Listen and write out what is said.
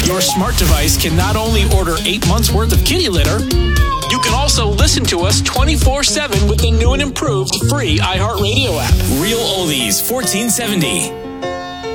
Your smart device can not only order 8 months worth of kitty litter, you can also listen to us 24/7 with the new and improved free iHeartRadio app. Real Oldies 1470.